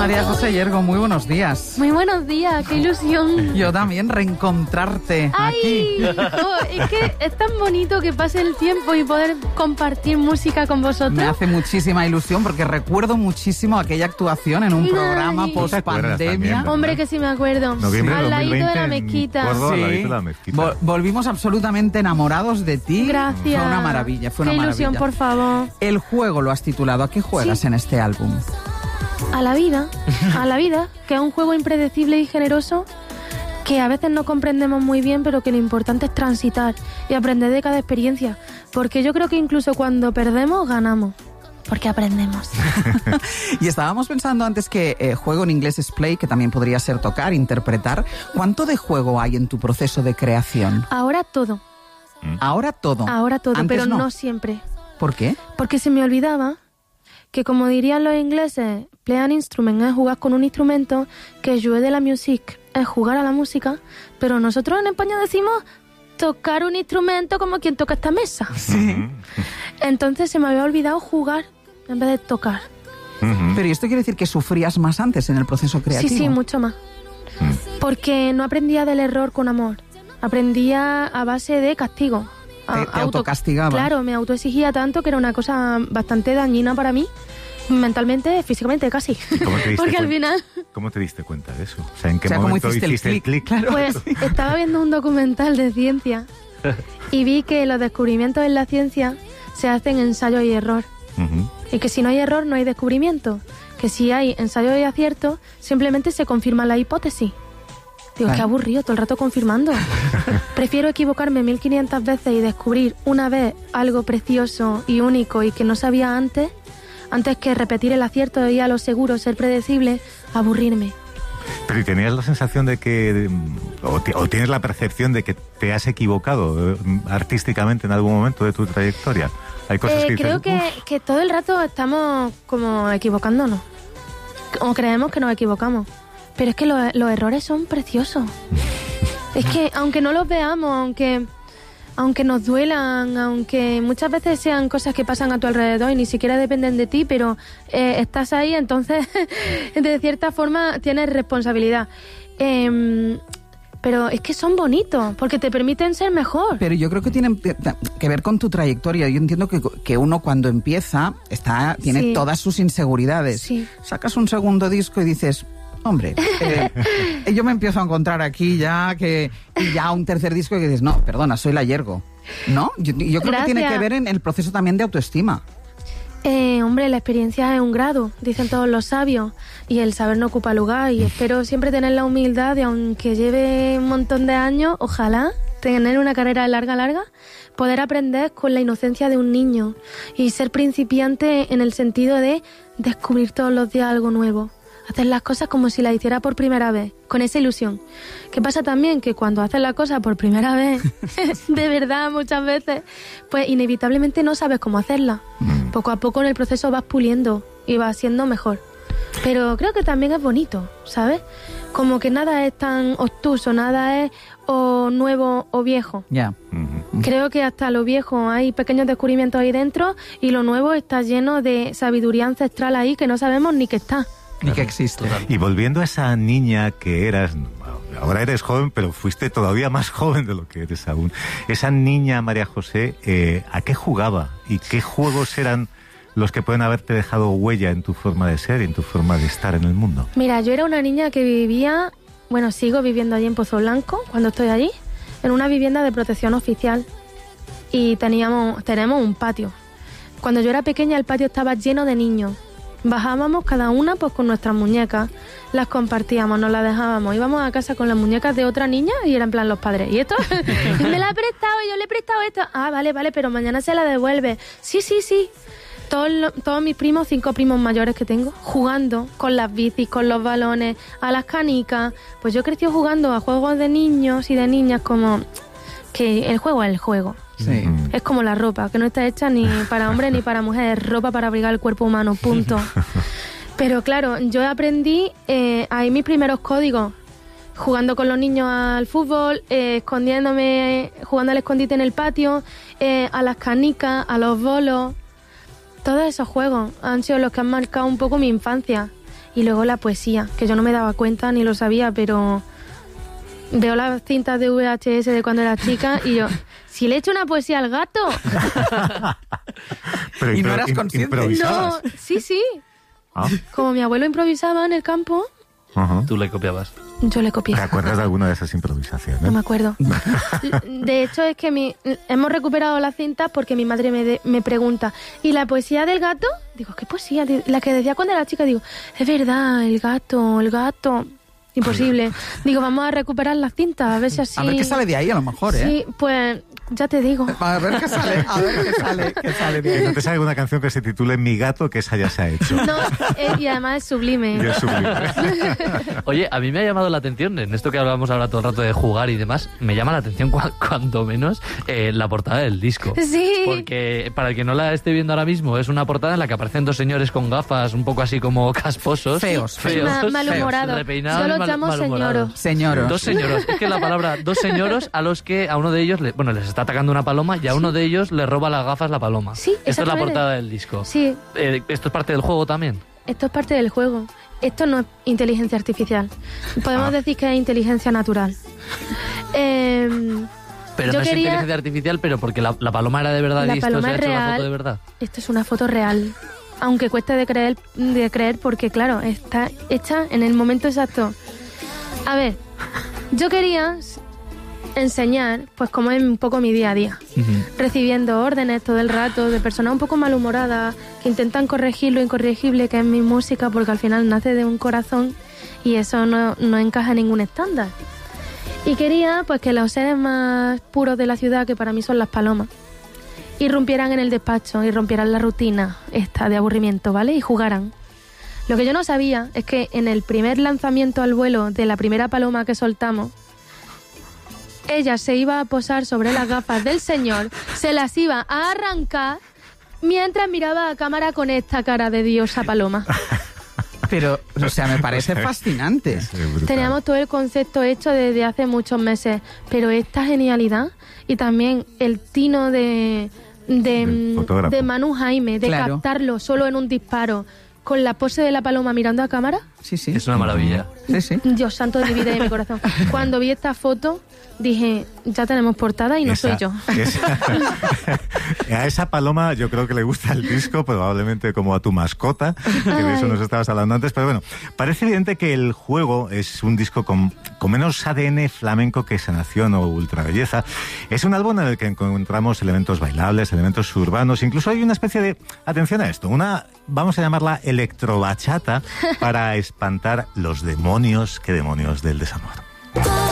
María José Yergo, muy buenos días. Muy buenos días, qué ilusión. Yo también, reencontrarte aquí. Es que es tan bonito que pase el tiempo y poder compartir música con vosotros. Me hace muchísima ilusión porque recuerdo muchísimo aquella actuación en un programa post-pandemia. Hombre, que sí me acuerdo. Noviembre al ladito de la en mezquita. Córdoba, Sí. al ladito de la mezquita. Volvimos absolutamente enamorados de ti. Gracias. Fue una maravilla, fue una qué maravilla. ilusión, por favor. El juego lo has titulado. ¿A qué juegas en este álbum? A la vida, que es un juego impredecible y generoso que a veces no comprendemos muy bien, pero que lo importante es transitar y aprender de cada experiencia. Porque yo creo que incluso cuando perdemos, ganamos. Porque aprendemos. Y estábamos pensando antes que juego en inglés es play, que también podría ser tocar, interpretar. ¿Cuánto de juego hay en tu proceso de creación? Ahora todo, Ahora todo. Antes pero no siempre. ¿Por qué? Porque se me olvidaba que, como dirían los ingleses, play an instrument es jugar con un instrumento, que jouer de la musique es jugar a la música, pero nosotros en España decimos tocar un instrumento como quien toca esta mesa. Sí. Entonces se me había olvidado jugar en vez de tocar. Pero ¿y esto quiere decir que sufrías más antes en el proceso creativo? Sí, mucho más. Porque no aprendía del error con amor. Aprendía a base de castigo. Te autocastigaba. Claro, me autoexigía tanto que era una cosa bastante dañina para mí. Mentalmente, físicamente, casi. Porque al final... ¿Cómo te diste cuenta de eso? O sea, ¿en qué ¿cómo momento hiciste el clic? Claro. Pues estaba viendo un documental de ciencia y vi que los descubrimientos en la ciencia se hacen ensayo y error. Y que si no hay error, no hay descubrimiento. Que si hay ensayo y acierto, simplemente se confirma la hipótesis. Digo, qué aburrido, todo el rato confirmando. Prefiero equivocarme 1500 veces y descubrir una vez algo precioso y único y que no sabía antes que repetir el acierto y a lo seguro, ser predecible, aburrirme. Pero ¿y tenías la sensación de que, o tienes la percepción de que te has equivocado artísticamente en algún momento de tu trayectoria? Hay cosas que creo dices, que todo el rato estamos como equivocándonos. O creemos que nos equivocamos. Pero es que los errores son preciosos. Es que aunque no los veamos, aunque nos duelan, aunque muchas veces sean cosas que pasan a tu alrededor y ni siquiera dependen de ti, pero estás ahí, entonces de cierta forma tienes responsabilidad. Pero es que son bonitos, porque te permiten ser mejor. Pero yo creo que tienen que ver con tu trayectoria. Yo entiendo que uno cuando empieza tiene todas sus inseguridades. Sí. Sacas un segundo disco y dices... Hombre, yo me empiezo a encontrar aquí y ya un tercer disco y dices, no, perdona, soy la Yergo. ¿No? Yo creo que tiene que ver en el proceso también de autoestima. Hombre, la experiencia es un grado, dicen todos los sabios, y el saber no ocupa lugar, y espero siempre tener la humildad de, aunque lleve un montón de años, ojalá tener una carrera larga, poder aprender con la inocencia de un niño y ser principiante en el sentido de descubrir todos los días algo nuevo. Hacer las cosas como si las hiciera por primera vez, con esa ilusión. ¿Qué pasa también? Que cuando haces la cosa por primera vez, de verdad, muchas veces, pues inevitablemente no sabes cómo hacerla. Poco a poco en el proceso vas puliendo y vas siendo mejor. Pero creo que también es bonito, ¿sabes? Como que nada es tan obtuso, nada es o nuevo o viejo. Ya. Creo que hasta lo viejo hay pequeños descubrimientos ahí dentro y lo nuevo está lleno de sabiduría ancestral ahí que no sabemos ni que está. Ni que existe. Y volviendo a esa niña que eras, ahora eres joven, pero fuiste todavía más joven de lo que eres aún. Esa niña, María José, ¿a qué jugaba? ¿Y qué juegos eran los que pueden haberte dejado huella en tu forma de ser y en tu forma de estar en el mundo? Mira, yo era una niña que vivía, sigo viviendo allí en Pozo Blanco, cuando estoy allí, en una vivienda de protección oficial. Y tenemos un patio. Cuando yo era pequeña, el patio estaba lleno de niños. Bajábamos cada una pues con nuestras muñecas, las compartíamos, nos las dejábamos, íbamos a casa con las muñecas de otra niña y eran en plan los padres. ¿Y esto? Me la ha prestado y yo le he prestado esto. Ah, vale, pero mañana se la devuelve. Sí. Todos mis primos, 5 primos mayores que tengo, jugando con las bicis, con los balones, a las canicas. Pues yo crecí jugando a juegos de niños y de niñas, como que el juego es el juego. Sí. Es como la ropa, que no está hecha ni para hombres ni para mujeres, ropa para abrigar el cuerpo humano, punto. Pero claro, yo aprendí ahí mis primeros códigos, jugando con los niños al fútbol, escondiéndome, jugando al escondite en el patio, a las canicas, a los bolos. Todos esos juegos han sido los que han marcado un poco mi infancia. Y luego la poesía, que yo no me daba cuenta ni lo sabía, pero veo las cintas de VHS de cuando era chica y yo, si le he hecho una poesía al gato. Pero ¿Y no eras consciente? No, sí. Como mi abuelo improvisaba en el campo, tú le copiabas. yo le copié. ¿Te acuerdas de alguna de esas improvisaciones? No me acuerdo. De hecho, es que hemos recuperado las cintas porque mi madre me pregunta, ¿y la poesía del gato? Digo, ¿qué poesía? La que decía cuando era chica. Digo, es verdad, el gato. Imposible. Digo, vamos a recuperar las cintas, a ver si así... A ver qué sale de ahí, a lo mejor, ¿eh? Sí, pues ya te digo. A ver qué sale de ahí. ¿No te sale alguna canción que se titule Mi gato, que esa ya se ha hecho? No, y además es sublime. Y es sublime. Oye, a mí me ha llamado la atención, en esto que hablábamos ahora todo el rato de jugar y demás, me llama la atención cuando menos la portada del disco. Sí. Porque para el que no la esté viendo ahora mismo, es una portada en la que aparecen dos señores con gafas un poco así como casposos. Feos. Malhumorados. Repeinados, Yo los llamo malhumorados. Señoros. Dos señoros. Es que la palabra dos señoros a uno de ellos, les está atacando una paloma y a uno de ellos le roba las gafas la paloma. Sí, esto es la exactamente. portada del disco. Sí. ¿Esto es parte del juego también? Esto es parte del juego. Esto no es inteligencia artificial. Podemos decir que es inteligencia natural. Pero yo no es quería... inteligencia artificial, pero porque la paloma era de verdad La y esto se paloma ha es hecho una real. foto de verdad. Esto es una foto real. Aunque cueste de creer porque, claro, está hecha en el momento exacto. A ver, yo quería enseñar, pues como es un poco mi día a día, recibiendo órdenes todo el rato de personas un poco malhumoradas que intentan corregir lo incorregible que es mi música, porque al final nace de un corazón y eso no encaja en ningún estándar. Y quería pues que los seres más puros de la ciudad, que para mí son las palomas, irrumpieran en el despacho y rompieran la rutina esta de aburrimiento, ¿vale? Y jugaran. Lo que yo no sabía es que en el primer lanzamiento al vuelo de la primera paloma que soltamos, ella se iba a posar sobre las gafas del señor, se las iba a arrancar mientras miraba a cámara con esta cara de diosa paloma. Pero, o sea, me parece fascinante. Teníamos todo el concepto hecho desde hace muchos meses, pero esta genialidad y también el tino de Manu Jaime, de Claro. captarlo solo en un disparo, con la pose de la paloma mirando a cámara. Sí. Es una maravilla. Sí. Dios santo de mi vida y de mi corazón. Cuando vi esta foto, dije, ya tenemos portada y no soy yo. A esa paloma yo creo que le gusta el disco, probablemente como a tu mascota, que de eso nos estabas hablando antes. Pero bueno, parece evidente que el juego es un disco con menos ADN flamenco que Sanación o Ultrabelleza. Es un álbum en el que encontramos elementos bailables, elementos urbanos. Incluso hay una especie de, atención a esto, vamos a llamarla electrobachata para espantar los demonios, qué demonios del desamor.